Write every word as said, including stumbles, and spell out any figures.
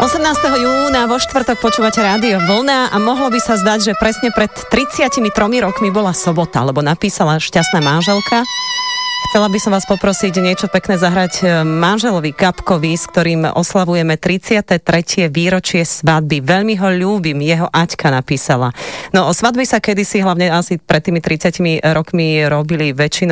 osemnásteho júna vo štvrtok počúvate Rádio Vlna a mohlo by sa zdať, že presne pred tridsiatimi tromi rokmi bola sobota, lebo napísala Šťastná manželka. Chcela by som vás poprosiť niečo pekné zahrať manželovi Gabkovi, s ktorým oslavujeme tridsiate tretie výročie svadby. Veľmi ho ľúbim, jeho Aťka napísala. No o svadby sa kedysi, hlavne asi pred tými tridsiatimi rokmi robili väčšinou